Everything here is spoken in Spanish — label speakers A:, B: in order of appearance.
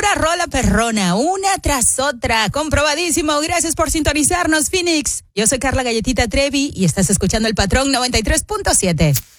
A: Pura rola perrona, una tras otra, comprobadísimo. Gracias por sintonizarnos, Phoenix. Yo soy Carla Galletita Trevi y estás escuchando El Patrón 93.7.